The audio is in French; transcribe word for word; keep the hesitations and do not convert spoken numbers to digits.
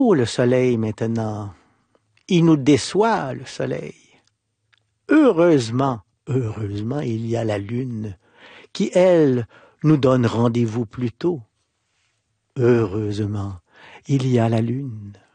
le soleil maintenant. Il nous déçoit, le soleil. Heureusement, heureusement, il y a la lune, qui, elle, nous donne rendez-vous plus tôt. Heureusement, il y a la lune.